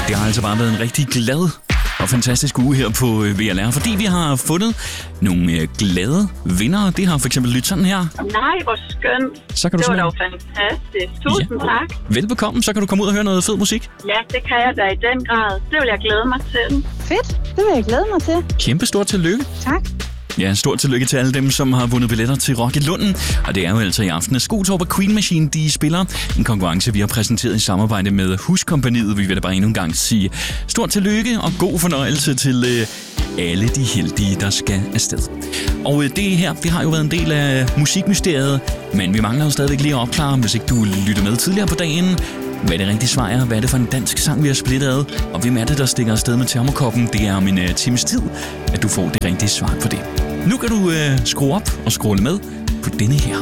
Det har altså bare været en rigtig glad og fantastisk uge her på VLR, fordi vi har fundet nogle glade vindere. Det har for eksempel lyttet sådan her. Nej, hvor skønt. Så kan du det var dog fantastisk. Tusind tak. Velbekomme, så kan du komme ud og høre noget fed musik. Ja, det kan jeg da i den grad. Det vil jeg glæde mig til. Fedt, det vil jeg glæde mig til. Kæmpe stort tillykke. Tak. Ja, stort tillykke til alle dem, som har vundet billetter til Rock i Lunden. Og det er jo altså i aften, at Skottorp og Queen Machine, de spiller en konkurrence, vi har præsenteret i samarbejde med Huskompagniet. Vi vil da bare endnu en gang sige stort tillykke og god fornøjelse til alle de heldige, der skal afsted. Og det her, det har jo været en del af musikmysteriet, men vi mangler jo stadigvæk lige at opklare, hvis ikke du lytter med tidligere på dagen. Hvad det rigtige svar er, hvad er det for en dansk sang, vi har splittet ad, og hvem er det, der stikker afsted med termokoppen? Det er om en times tid, at du får det rigtige svar på det. Nu kan du skrue op og scrolle med på denne her.